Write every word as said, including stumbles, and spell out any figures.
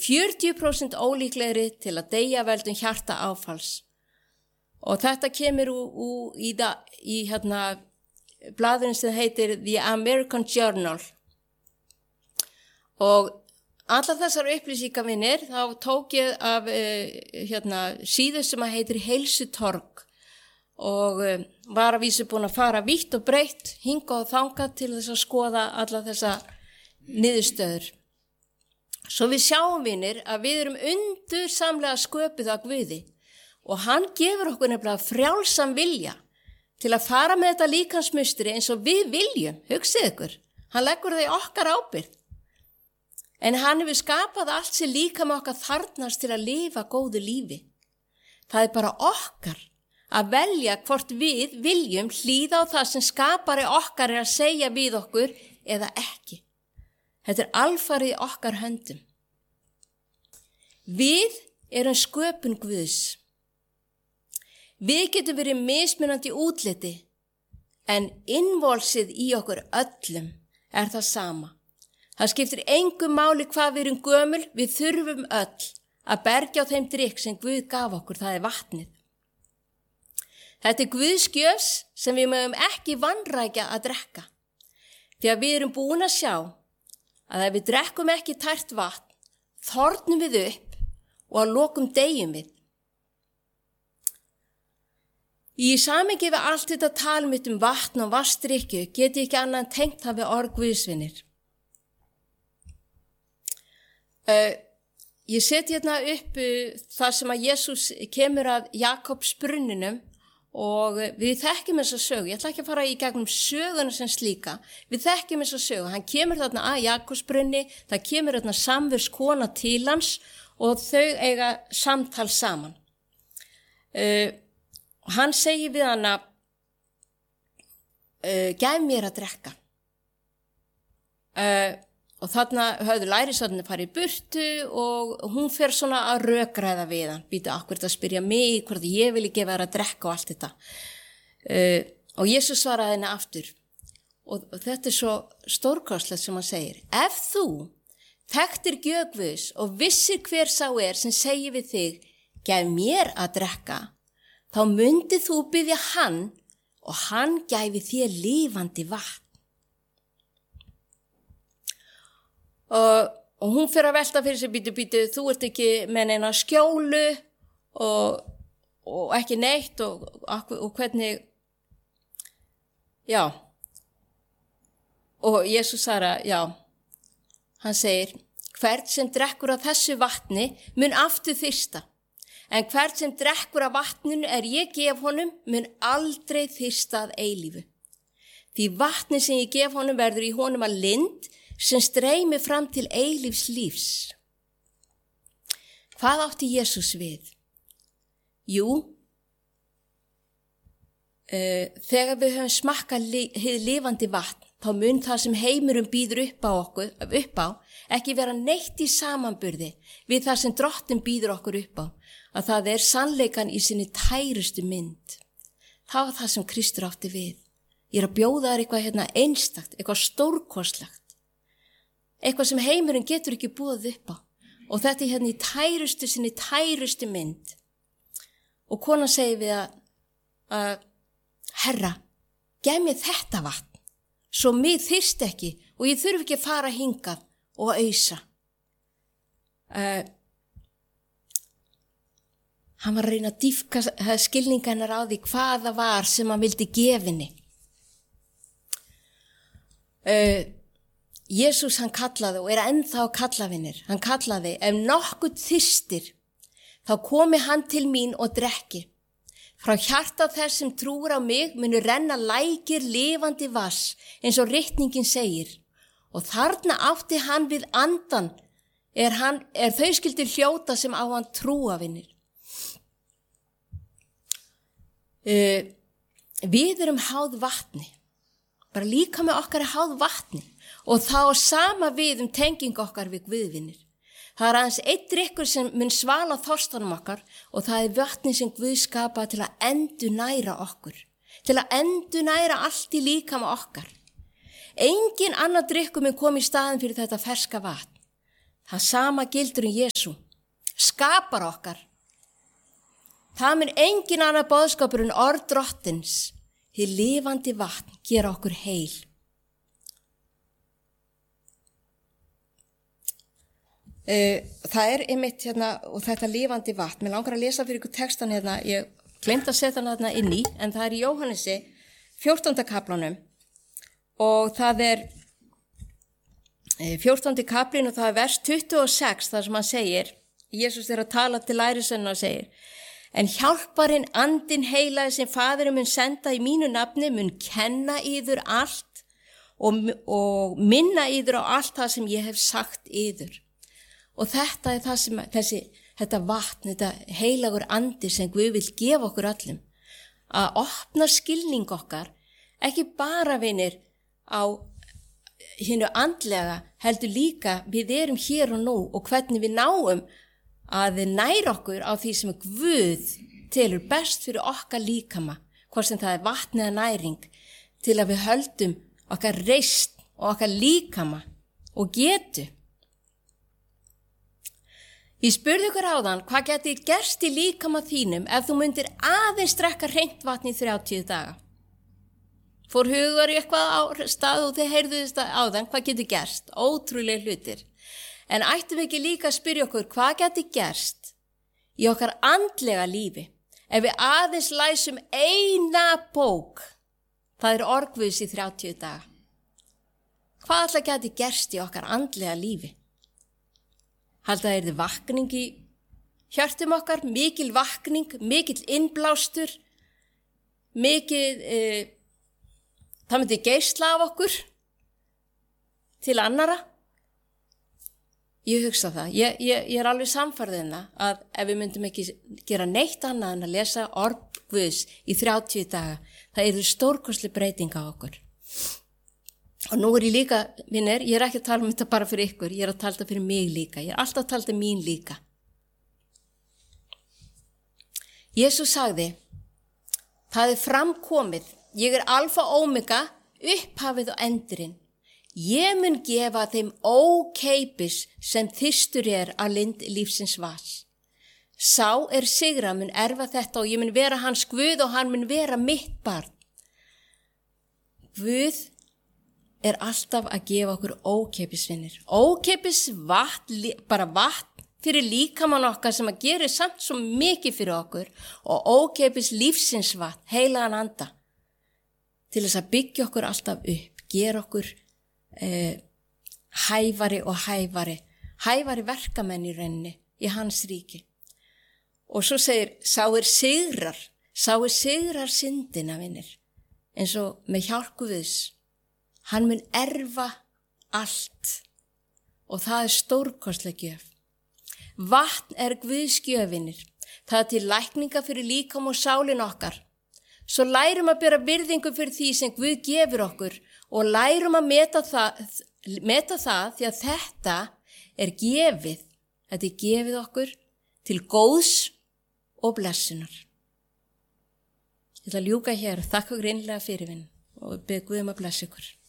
fjörutíu prósent ólíklegri til að deyja veldum hjarta áfalls. Og þetta kemur úr, úr í, da, í hérna, blaðurinn sem heitir The American Journal. Og allar þessar upplýsingavinir þá tók ég af uh, hérna, síðu sem að heitir Heilsutorg og uh, var að vísu búin að fara vítt og breytt, hinga og þangað til þess að skoða allar þessa niðurstöður. Svo við sjáum vinir að við erum undursamlega sköpuð af Guði. Og hann gefur okkur nefnilega frjálsan vilja til að fara með þetta líkamsmustri eins og við viljum, hugsið ykkur. Hann leggur það í okkar ábyrgð. En hann hefur skapað allt sem líkami okkar þarfnast til að lifa góðu lífi. Það er bara okkar að velja hvort við viljum hlýða á það sem skapari okkar er að segja við okkur eða ekki. Þetta er alfarið í okkar höndum. Við erum sköpun Guðs. Við getum verið mismunandi útliti, en innvolsið í okkur öllum er það sama. Það skiptir engu máli hvað við erum gömul, við þurfum öll að bergja á þeim drykk sem Guð gaf okkur, það er vatnið. Þetta er Guðs gjöf sem við mögum ekki vanrækja að drekka. Því að við erum búin að sjá að ef við drekkum ekki tært vatn, þornum við upp og að lokum deyjum við. Í samengi við allt þetta tal mitt um vatn og vatnsdrykkju get ég ekki annað en tengt það við orð Guðsvinir. Uh, ég seti hérna upp uh, þar sem að Jesús kemur að Jakobs brunninum og uh, við þekkjum þessa sögu. Ég ætla ekki að fara í gegnum söguna sem slíka. Við þekkjum þessa sögu. Hann kemur þarna að Jakobs brunni, það kemur þarna samverskona til hans og þau eiga samtal saman. Uh, Og hann segir við hana, uh, gæf mér að drekka. Uh, og þarna höfðu lærisveinarnir farið í burtu og hún fer svona að rökræða við hann. Býtu akkur að spyrja mig, hvort ég vilji gefa þér að drekka og allt þetta. Uh, og Jesús svaraði henni aftur. Og, og þetta er svo stórkostlegt sem hann segir. Ef þú þekktir gjöf Guðs og vissir hver sá er sem segir við þig, gæf mér að drekka, þá myndi þú biðja hann og hann gæfi þér lifandi vatn. Og, og hún fyrir að velta fyrir sig, býtu, býtu, þú ert ekki með neina skjólu og, og ekki neitt og, og, og hvernig, já. Og Jesús svarar, já, hann segir, hvert sem drekkur af þessu vatni mun aftur þyrsta. En hvert sem drekkur af vatninu er ég gef honum, mun aldrei þyrsta að eilífu. Því vatni sem ég gef honum verður í honum að lind sem streymir fram til eilífs lífs. Hvað átti Jesús við? Jú, uh, þegar við höfum smakkað li, hið lifandi vatn, þá mun það sem heimurum býður upp á okkur, upp á, ekki vera neitt í samanburði við það sem Drottinn býður okkur upp á. Að það er sannleikan í sinni tærustu mynd. Það var það sem Kristur átti við. Ég er að bjóða þér eitthvað hérna einstakt, eitthvað stórkostlegt. Eitthvað sem heimurinn getur ekki búið upp á. Og þetta er hérna í tærustu sinni tærustu mynd. Og konan segir við að, að Herra, gef mér þetta vatn, svo mig þyrst ekki og ég þurfi ekki að fara hingað og ausa. Uh, Hann var að reyna að dýpka skilninga hennar á því hvað það var sem hann vildi gefinni. Uh, Jesús hann kallaði og er ennþá að kalla vinnir. Hann kallaði, ef nokkuð þyrstir, þá komi hann til mín og drekki. Frá hjarta þess sem trúir á mig munu renna lækir lifandi vass, eins og ritningin segir. Og þarna átti hann við andan, er, hann, er þau skildir hljóta sem á hann trúa vinnir. Uh, við erum háð vatni, bara líka með okkar er háð vatni og þá sama við um tenging okkar við Guðvinir. Það er aðeins einn drykkur sem mun svala þorstunum okkar og það er vatni sem Guð skapa til að endurnæra okkur, til að endurnæra allt í líkama okkar. Engin annar drykkur mun koma í staðinn fyrir þetta ferska vatn. Það sama gildur um Jesú, skapar okkar. Það mun engin annar boðskapur en orð drottins, hið lifandi vatn, gera okkur heil. Uh, það er einmitt hérna, og þetta lifandi vatn, mér langar að lesa fyrir ykkur textan hérna, ég glemt að setja hann hérna inn í, en það er í Jóhannesi fjórtánda kaplanum og það er uh, fjórtándi kaplinn og það er vers tuttugu og sex þar sem hann segir, Jesús er að tala til lærisveinanna og segir, en hjálparinn andinn heilaði sem Faðirinn mun senda í mínu nafni mun kenna yður allt og, og minna yður á allt það sem ég hef sagt yður. Og þetta er það sem, þessi, þetta vatn, þetta heilagur andi sem Guð vil gefa okkur öllum. Að opna skilning okkar, ekki bara vinir á hinu andlega, heldur líka við erum hér og nú og hvernig við náum að næra okkur á því sem Guð telur best fyrir okkar líkama, hvort sem það er vatn eða næring, til að við höldum okkar reisn og okkar líkama og getu. Ég spurði ykkur áðan, hvað geti gerst í líkama þínum ef þú myndir aðeins drekka hreint vatn í þrjátíu daga? Fór hugur í eitthvað á stað og þið heyrðu þetta áðan, hvað geti gerst? Ótrúlega hlutir. En ættum við ekki líka að spyrja okkur, hvað geti gerst í okkar andlega lífi ef við aðeins læsum eina bók, það er orð Guðs í þrjátíu daga? Hvað alltaf geti gerst í okkar andlega lífi? Halda er þið vakning í hjörtum okkar, mikil vakning, mikil innblástur, mikil, e, það myndi geisla af okkur til annara. Ég hugsa það, ég, ég, ég er alveg samfærðin það að ef við myndum ekki gera neitt annað en að lesa orð Guðs í þrjátíu daga, það er stórkostleg breyting á okkur. Og nú er ég líka, vinnir, ég er ekki að tala um þetta bara fyrir ykkur, ég er að tala þetta fyrir mig líka, ég er alltaf að tala þetta mín líka. Jesús sagði, það er framkomið, ég er alfa og omega, upphafið og endurinn. Ég mun gefa þeim ókeipis sem þyrstur er að lind lífsins vas. Sá er sigra mun erfa þetta og ég mun vera hans Guð og hann mun vera mitt barn. Guð er alltaf að gefa okkur ókeipisvinnir. Ókeipis vatn, bara vatn fyrir líkamann okkar sem að gera samt svo mikið fyrir okkur og ókeipis lífsins vatn, heilagan anda, til þess að byggja okkur alltaf upp, gera okkur eh, hæfari og hæfari, hæfari verkamenn í rauninni í hans ríki. Og svo segir, sá er sigrar, sá er sigrar syndina, vinnir, eins og með hjálp Guðs. Hann mun erfa allt og það er stórkostleg gjöf. Vatn er Guðs gjöfinir. Það er til lækninga fyrir líkam og sálin okkar. Svo lærum að bera virðingu fyrir því sem Guð gefur okkur og lærum að meta það, meta það því að þetta er gefið. Þetta er gefið okkur til góðs og blessunar. Ég ætla að ljúka hér og þakka ykkur innlega fyrir vinn og bið Guð um að blessa ykkur.